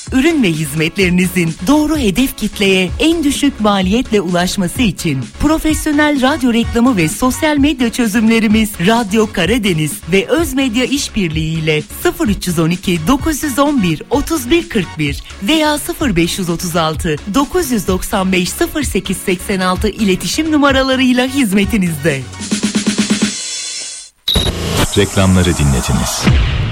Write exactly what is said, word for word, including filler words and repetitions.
Ürün ve hizmetlerinizin doğru hedef kitleye en düşük maliyetle ulaşması için profesyonel radyo reklamı ve sosyal medya çözümlerimiz Radyo Karadeniz ve Özmedya İşbirliği ile sıfır üç on iki dokuz on bir otuz bir kırk bir veya sıfır beş otuz altı dokuz doksan beş sıfır sekiz seksen altı iletişim numaralarıyla hizmetinizde. Reklamları dinlediniz.